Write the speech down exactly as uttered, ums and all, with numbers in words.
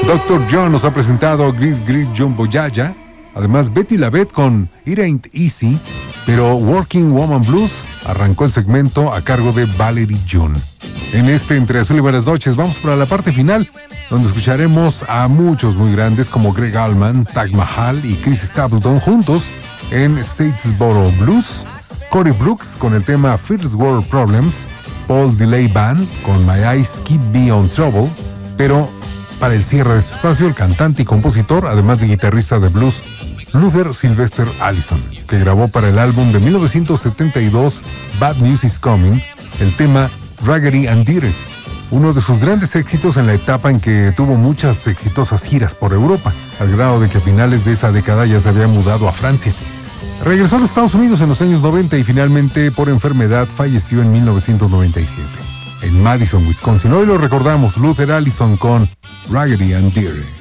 doctor John nos ha presentado Gris Gris Jumbo Yaya. Además, Betty LaBette con It Ain't Easy. Pero Working Woman Blues arrancó el segmento a cargo de Valerie June. En este Entre Azul y Buenas Noches vamos para la parte final, donde escucharemos a muchos muy grandes como Greg Allman, Taj Mahal y Chris Stapleton juntos en Statesboro Blues, Cory Brooks con el tema First World Problems, Paul DeLay Band con My Eyes Keep Me on Trouble. Pero para el cierre de este espacio, el cantante y compositor, además de guitarrista de blues, Luther Sylvester Allison, que grabó para el álbum de mil novecientos setenta y dos Bad News Is Coming el tema Raggedy and Dirty, uno de sus grandes éxitos en la etapa en que tuvo muchas exitosas giras por Europa, al grado de que a finales de esa década ya se había mudado a Francia. Regresó a los Estados Unidos en los años noventa y finalmente por enfermedad falleció en mil novecientos noventa y siete en Madison, Wisconsin. Hoy lo recordamos, Luther Allison con Raggedy and Dirty.